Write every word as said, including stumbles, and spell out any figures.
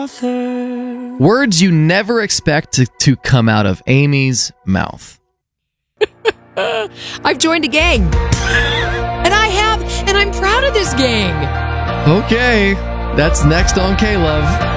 author. Words you never expect to, to come out of Amy's mouth. I've joined a gang. And I have, and I'm proud of this gang. Okay, that's next on K-Love.